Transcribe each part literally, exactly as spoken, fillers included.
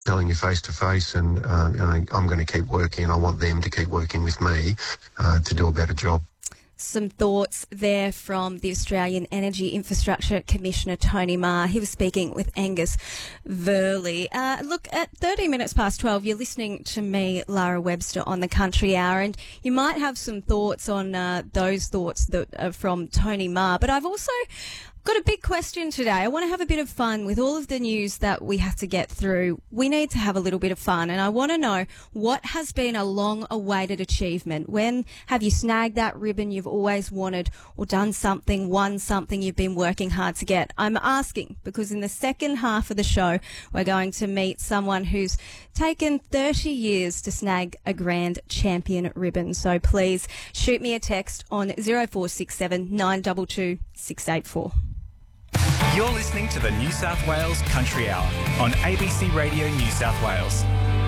telling you face to face, and uh, you know, I'm going to keep working, and I want them to keep working with me uh, to do a better job. Some thoughts there from the Australian Energy Infrastructure Commissioner, Tony Marr. He was speaking with Angus Verley. Uh, look, at thirteen minutes past twelve, you're listening to me, Lara Webster, on the Country Hour, and you might have some thoughts on uh, those thoughts that are from Tony Marr. But I've also got a big question today. I want to have a bit of fun with all of the news that we have to get through. We need to have a little bit of fun, and I want to know what has been a long-awaited achievement. When have you snagged that ribbon you've always wanted, or done something, won something you've been working hard to get? I'm asking because in the second half of the show, we're going to meet someone who's taken thirty years to snag a grand champion ribbon. So please shoot me a text on zero four six seven nine two two six eight four. You're listening to the New South Wales Country Hour on A B C Radio New South Wales.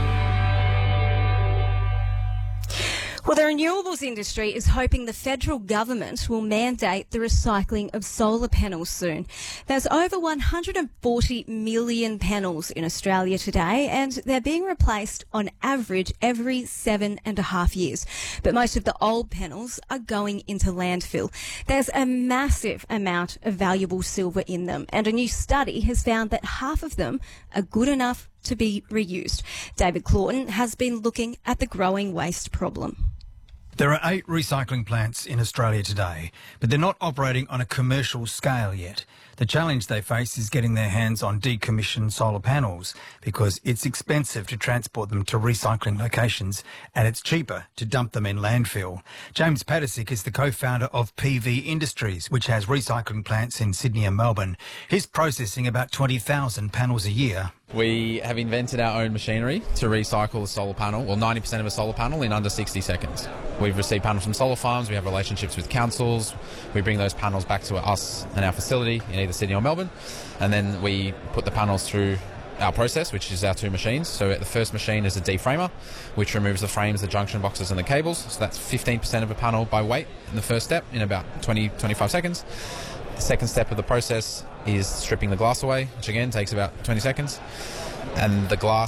Well, the renewables industry is hoping the federal government will mandate the recycling of solar panels soon. There's over one hundred forty million panels in Australia today, and they're being replaced on average every seven and a half years. But most of the old panels are going into landfill. There's a massive amount of valuable silver in them, and a new study has found that half of them are good enough to be reused. David Claughton has been looking at the growing waste problem. There are eight recycling plants in Australia today, but they're not operating on a commercial scale yet. The challenge they face is getting their hands on decommissioned solar panels because it's expensive to transport them to recycling locations and it's cheaper to dump them in landfill. James Pattersick is the co-founder of P V Industries, which has recycling plants in Sydney and Melbourne. He's processing about twenty thousand panels a year. We have invented our own machinery to recycle a solar panel, or ninety percent of a solar panel, in under sixty seconds. We've received panels from solar farms, we have relationships with councils, we bring those panels back to us and our facility in either Sydney or Melbourne, and then we put the panels through our process, which is our two machines. So the first machine is a deframer, which removes the frames, the junction boxes and the cables. So that's fifteen percent of a panel by weight in the first step in about twenty to twenty-five seconds. The second step of the process is stripping the glass away, which again takes about twenty seconds. And the glass